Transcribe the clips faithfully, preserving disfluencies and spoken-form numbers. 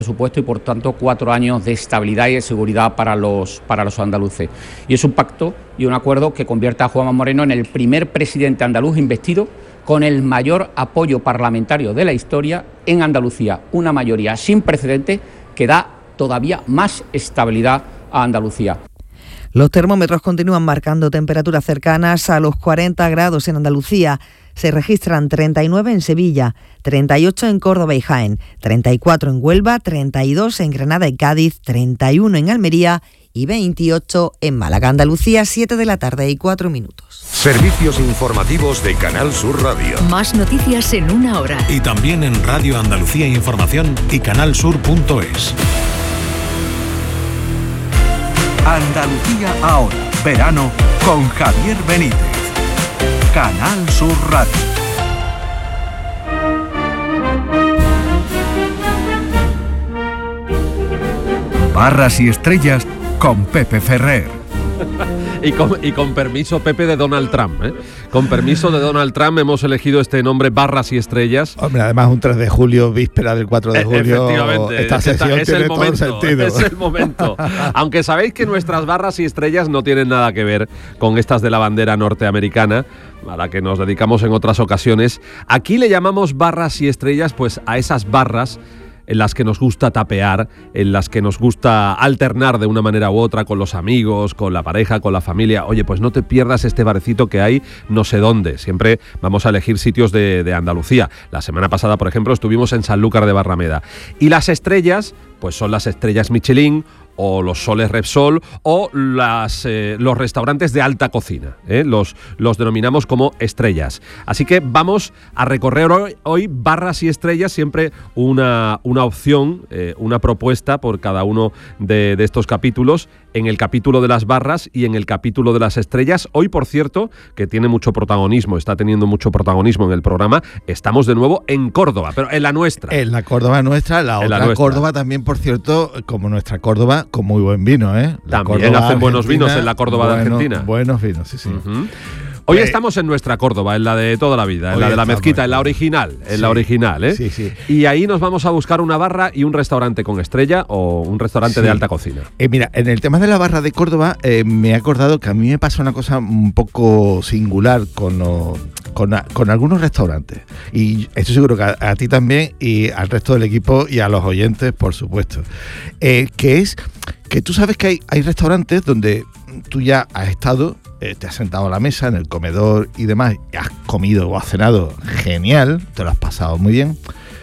presupuesto y por tanto cuatro años de estabilidad y de seguridad para los, para los andaluces. Y es un pacto y un acuerdo que convierte a Juanma Moreno en el primer presidente andaluz investido con el mayor apoyo parlamentario de la historia en Andalucía, una mayoría sin precedentes que da todavía más estabilidad a Andalucía. Los termómetros continúan marcando temperaturas cercanas a los cuarenta grados en Andalucía. Se registran treinta y nueve en Sevilla, treinta y ocho en Córdoba y Jaén, treinta y cuatro en Huelva, treinta y dos en Granada y Cádiz, treinta y uno en Almería y veintiocho en Málaga. Andalucía, siete de la tarde y cuatro minutos. Servicios informativos de Canal Sur Radio. Más noticias en una hora. Y también en Radio Andalucía Información y canalsur punto es. Andalucía ahora, verano con Javier Benítez. Canal Sur Radio. Barras y estrellas con Pepe Ferrer. Y con, y con permiso, Pepe, de Donald Trump, ¿eh? Con permiso de Donald Trump hemos elegido este nombre, Barras y Estrellas. Hombre, además un tres de julio, víspera del cuatro de julio. Efectivamente, esta sesión es tiene el todo momento, el sentido. Es el momento. Aunque sabéis que nuestras barras y estrellas no tienen nada que ver con estas de la bandera norteamericana, a la que nos dedicamos en otras ocasiones. Aquí le llamamos barras y estrellas pues a esas barras en las que nos gusta tapear, en las que nos gusta alternar de una manera u otra con los amigos, con la pareja, con la familia. Oye, pues no te pierdas este barecito que hay no sé dónde. Siempre vamos a elegir sitios de, de Andalucía. La semana pasada, por ejemplo, estuvimos en Sanlúcar de Barrameda. Y las estrellas, pues son las estrellas Michelin, o los soles Repsol, o las, eh, los restaurantes de alta cocina, ¿eh? los, los denominamos como estrellas. Así que vamos a recorrer hoy, hoy barras y estrellas, siempre una, una opción, eh, una propuesta por cada uno de, de estos capítulos, en el capítulo de las barras y en el capítulo de las estrellas. Hoy, por cierto, que tiene mucho protagonismo, está teniendo mucho protagonismo en el programa, estamos de nuevo en Córdoba, pero en la nuestra. En la Córdoba nuestra, la en otra la nuestra. Córdoba también, por cierto, como nuestra Córdoba, con muy buen vino, ¿eh? La También Córdoba hacen buenos argentina, vinos en la Córdoba bueno, de Argentina. Buenos vinos, sí, sí. Uh-huh. Hoy pues, estamos en nuestra Córdoba, en la de toda la vida, en la de la mezquita, en la original, en sí, la original, ¿eh? Sí, sí. Y ahí nos vamos a buscar una barra y un restaurante con estrella o un restaurante sí. de alta cocina. Eh, mira, en el tema de la barra de Córdoba, eh, me he acordado que a mí me pasa una cosa un poco singular con, lo, con, con algunos restaurantes. Y estoy seguro que a, a ti también y al resto del equipo y a los oyentes, por supuesto. Eh, que es que tú sabes que hay, hay restaurantes donde tú ya has estado, eh, te has sentado a la mesa, en el comedor y demás, y has comido o has cenado genial, te lo has pasado muy bien,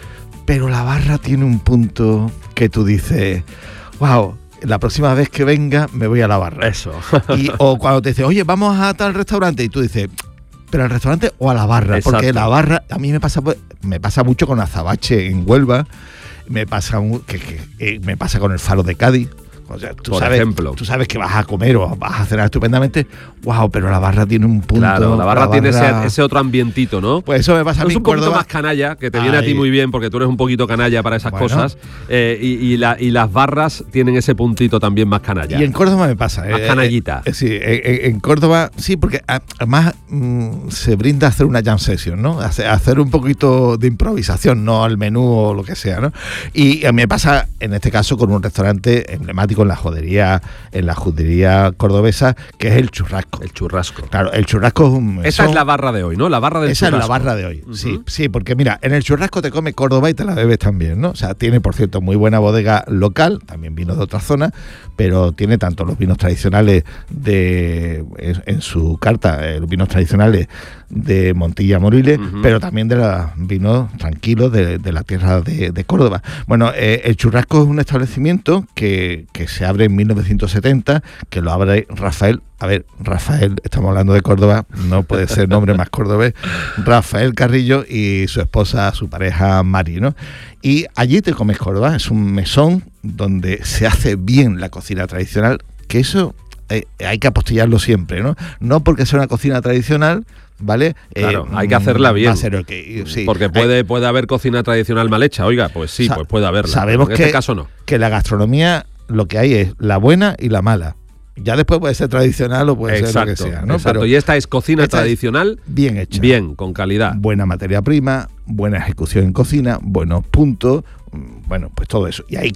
pero la barra tiene un punto que tú dices, wow, la próxima vez que venga me voy a la barra. Eso. Y, o cuando te dicen, oye, vamos a tal restaurante, y tú dices, pero al restaurante o a la barra. Exacto. Porque la barra, a mí me pasa me pasa mucho con Azabache en Huelva, me pasa, que, que, que, me pasa con el Faro de Cádiz. O sea, tú Por sabes, ejemplo. tú sabes que vas a comer o vas a cenar estupendamente. Wow, pero la barra tiene un punto. Claro, la barra, la tiene barra... ese, ese otro ambientito, ¿no? Pues eso me pasa a mí es un en poquito Córdoba. más canalla, que te viene Ahí. a ti muy bien, porque tú eres un poquito canalla para esas bueno. cosas. Eh, y, y, la, y las barras tienen ese puntito también más canalla. Y en Córdoba me pasa. Más eh, canallita. Eh, sí, en, en Córdoba sí, porque además mmm, se brinda a hacer una jam session, ¿no? Hacer, hacer un poquito de improvisación, no al menú o lo que sea, ¿no? Y a mí me pasa, en este caso, con un restaurante emblemático en la jodería, en la judería cordobesa, que es el Churrasco. El Churrasco. Claro, el Churrasco es un mesón. Esa es la barra de hoy, ¿no? La barra del Esa Churrasco. es la barra de hoy, uh-huh. sí, sí, porque mira, en el Churrasco te come Córdoba y te la bebes también, ¿no? O sea, tiene, por cierto, muy buena bodega local, también vinos de otras zonas, pero tiene tanto los vinos tradicionales de en, en su carta, eh, los vinos tradicionales de Montilla Moriles, uh-huh. pero también de los vinos tranquilos de, de la tierra de, de Córdoba. Bueno, eh, el Churrasco es un establecimiento que, que se abre en mil novecientos setenta, que lo abre Rafael. A ver, Rafael, estamos hablando de Córdoba, no puede ser nombre más cordobés, Rafael Carrillo y su esposa, su pareja Mari, ¿no? Y allí te comes Córdoba, es un mesón donde se hace bien la cocina tradicional, que eso eh, hay que apostillarlo siempre, ¿no? No porque sea una cocina tradicional, ¿vale? Claro, eh, hay que hacerla bien. Okay, sí. Porque puede, puede haber cocina tradicional mal hecha, oiga, pues sí, Sa- pues puede haberla. Sabemos en que, este caso no. que la gastronomía lo que hay es la buena y la mala. Ya después puede ser tradicional o puede exacto, ser lo que sea, ¿no? Exacto, Pero y esta es cocina esta tradicional es bien hecha. Bien, con calidad. Buena materia prima, buena ejecución en cocina, buenos puntos, bueno, pues todo eso. Y hay